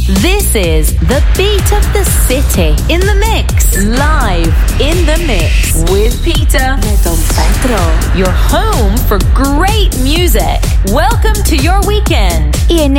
This is the beat of the city in the mix. Live in the mix with Peter Don Pedro. Your home for great music. Welcome to your weekend.